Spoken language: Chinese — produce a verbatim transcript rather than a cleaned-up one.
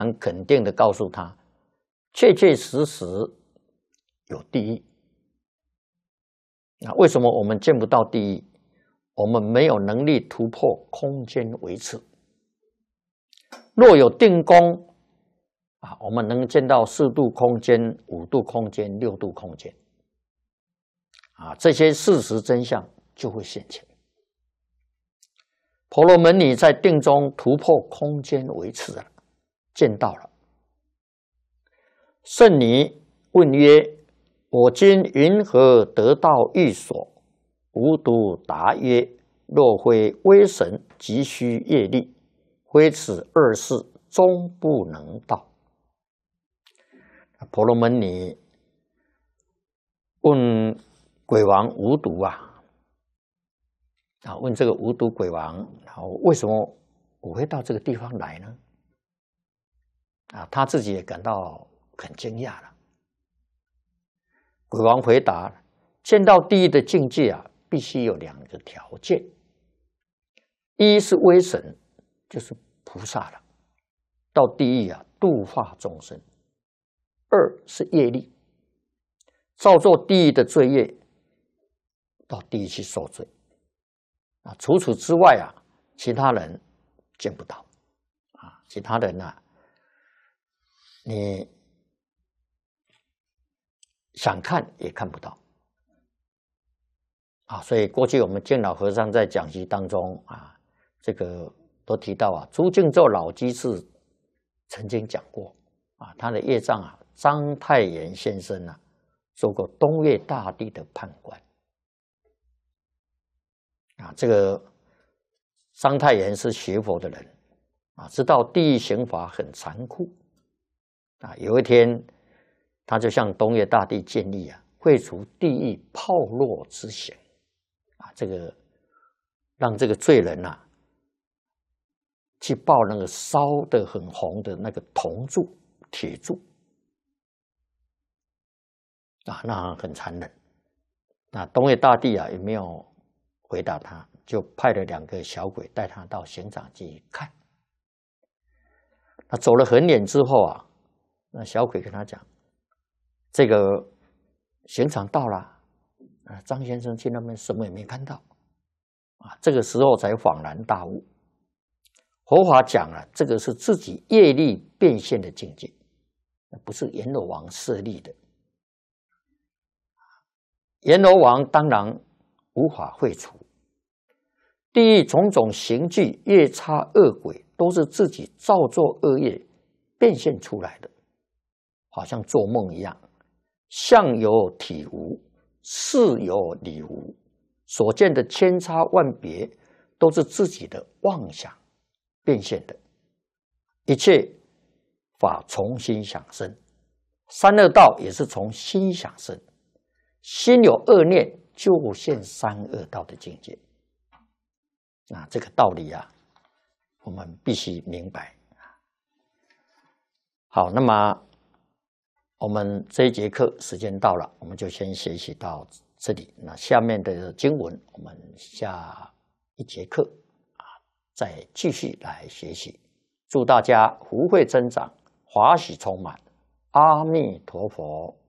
很肯定的告诉他，确确实实有地狱。那为什么我们见不到地狱？我们没有能力突破空间维持。若有定功啊，我们能见到四度空间、五度空间、六度空间啊，这些事实真相就会现前。婆罗门女在定中突破空间维持了，见到了。圣女问曰：“我今云何得到寓所？”无独答曰：“若非威神急需业力，非此二世终不能到。”婆罗门女问鬼王无独啊，啊，问这个无独鬼王，然后为什么我会到这个地方来呢？啊，他自己也感到很惊讶了。鬼王回答：“见到地狱的境界啊，必须有两个条件，一是威神，就是菩萨了，到地狱啊度化众生；二是业力，造作地狱的罪业，到地狱去受罪。啊，除此之外啊，其他人见不到啊，其他人啊，你想看也看不到。”啊，所以过去我们净老和尚在讲习当中啊，这个都提到啊，朱敬咒老居士曾经讲过啊，他的业障啊，章太炎先生啊，做过东岳大帝的判官啊。这个章太炎是学佛的人啊，知道地狱刑罚很残酷啊。有一天，他就向东岳大帝建议啊，废除地狱炮烙之刑。啊，这个让这个罪人啊，去抱那个烧得很红的那个铜柱、铁柱，啊，那很残忍。那东岳大帝啊，也没有回答他，就派了两个小鬼带他到刑场去看。那走了很远之后啊，那小鬼跟他讲：“这个刑场到了。”啊，张先生去那边什么也没看到，啊，这个时候才恍然大悟。佛法讲了，这个是自己业力变现的境界，不是阎罗王设立的。阎罗王当然无法废除，地狱种种刑具、夜叉、恶鬼，都是自己造作恶业变现出来的，好像做梦一样，相有体无。事有理无，所见的千差万别，都是自己的妄想变现的。一切法从心想生，三恶道也是从心想生。心有恶念，就现三恶道的境界。啊，这个道理啊，我们必须明白。好，那么我们这一节课时间到了，我们就先学习到这里。那下面的经文，我们下一节课啊，再继续来学习。祝大家福慧增长，华喜充满。阿弥陀佛。